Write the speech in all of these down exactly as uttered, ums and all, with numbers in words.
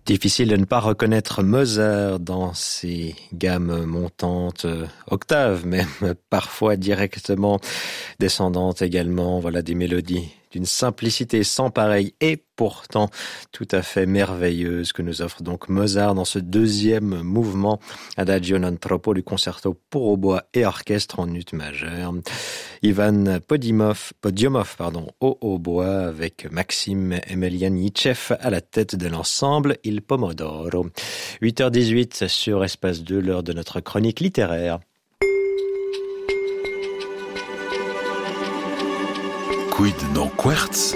Difficile de ne pas reconnaître Mozart dans ses gammes montantes, euh, octaves même, parfois directement descendantes également. Voilà des mélodies d'une simplicité sans pareille et pourtant tout à fait merveilleuse que nous offre donc Mozart dans ce deuxième mouvement Adagio non troppo du concerto pour hautbois et orchestre en ut majeur. Ivan Podimov, Podiomov pardon, au hautbois avec Maxime Emelianitchev à la tête de l'ensemble Il Pomodoro. huit heures dix-huit sur Espace deux, l'heure de notre chronique littéraire. Quid non quartz?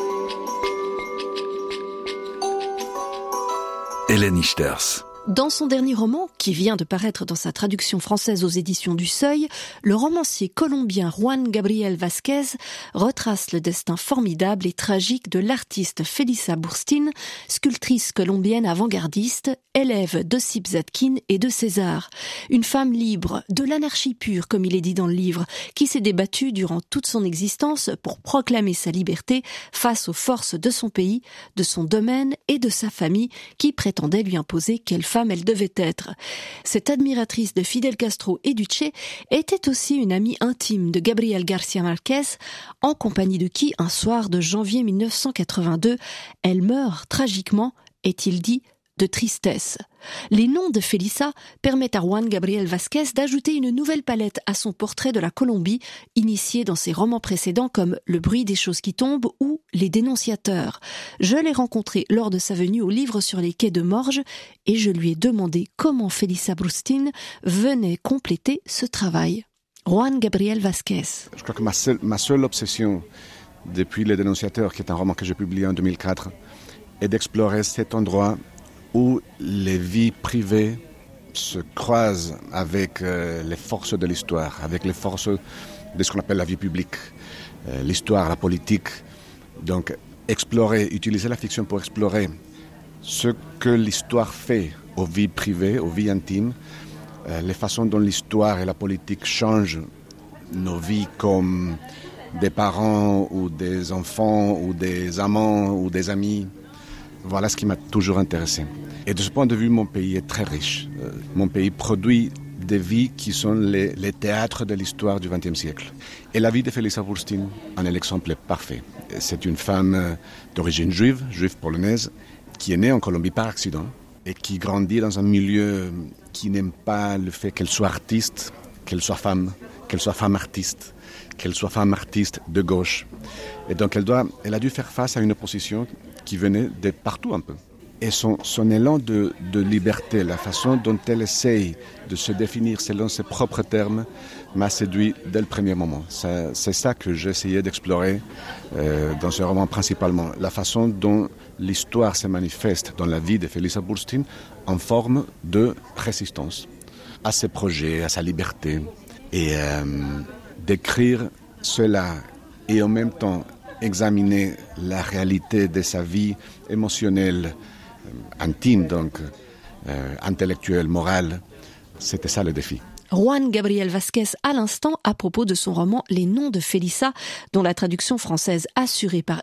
Hélène Ichters. Dans son dernier roman, qui vient de paraître dans sa traduction française aux éditions du Seuil, le romancier colombien Juan Gabriel Vázquez retrace le destin formidable et tragique de l'artiste Felisa Burstyn, sculptrice colombienne avant-gardiste, élève d'Ossip Zadkine et de César. Une femme libre, de l'anarchie pure, comme il est dit dans le livre, qui s'est débattue durant toute son existence pour proclamer sa liberté face aux forces de son pays, de son domaine et de sa famille qui prétendaient lui imposer quelle femme elle devait être. Cette admiratrice de Fidel Castro et du Che était aussi une amie intime de Gabriel García Márquez, en compagnie de qui, un soir de janvier mille neuf cent quatre-vingt-deux, elle meurt tragiquement, est-il dit, de tristesse. Les noms de Felisa permettent à Juan Gabriel Vázquez d'ajouter une nouvelle palette à son portrait de la Colombie, initié dans ses romans précédents comme Le bruit des choses qui tombent ou Les dénonciateurs. Je l'ai rencontré lors de sa venue au livre sur les quais de Morges et je lui ai demandé comment Felisa Burstyn venait compléter ce travail. Juan Gabriel Vázquez. Je crois que ma seule, ma seule obsession depuis Les dénonciateurs, qui est un roman que j'ai publié en deux mille quatre, est d'explorer cet endroit où les vies privées se croisent avec euh, les forces de l'histoire, avec les forces de ce qu'on appelle la vie publique, euh, l'histoire, la politique. Donc, explorer, utiliser la fiction pour explorer ce que l'histoire fait aux vies privées, aux vies intimes, euh, les façons dont l'histoire et la politique changent nos vies comme des parents ou des enfants ou des amants ou des amis. Voilà ce qui m'a toujours intéressé. Et de ce point de vue, mon pays est très riche. Euh, mon pays produit des vies qui sont les, les théâtres de l'histoire du vingtième siècle. Et la vie de Felisa Burstyn en est l'exemple parfait. C'est une femme d'origine juive, juive polonaise, qui est née en Colombie par accident et qui grandit dans un milieu qui n'aime pas le fait qu'elle soit artiste, qu'elle soit femme, qu'elle soit femme artiste, qu'elle soit femme artiste de gauche. Et donc elle, doit, elle a dû faire face à une opposition qui venait de partout un peu. Et son, son élan de, de liberté, la façon dont elle essaye de se définir selon ses propres termes, m'a séduit dès le premier moment. Ça, c'est ça que j'essayais d'explorer euh, dans ce roman principalement. La façon dont l'histoire se manifeste dans la vie de Felisa Burstyn en forme de résistance à ses projets, à sa liberté. Et euh, d'écrire cela et en même temps examiner la réalité de sa vie émotionnelle, intime donc, euh, intellectuelle, morale, c'était ça le défi. Juan Gabriel Vázquez à l'instant à propos de son roman Les noms de Felisa, dont la traduction française assurée par